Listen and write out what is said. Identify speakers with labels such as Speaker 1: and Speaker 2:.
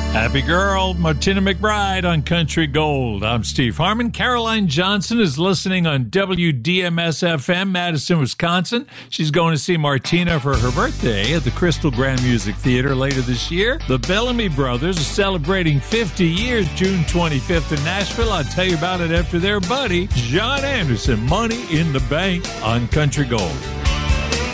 Speaker 1: Happy Girl, Martina McBride on Country Gold. I'm Steve Harmon. Caroline Johnson is listening on WDMS-FM, Madison, Wisconsin. She's going to see Martina for her birthday at the Crystal Grand Music Theater later this year. The Bellamy Brothers are celebrating 50 years June 25th in Nashville. I'll tell you about it after their buddy, John Anderson. Money in the Bank on Country Gold.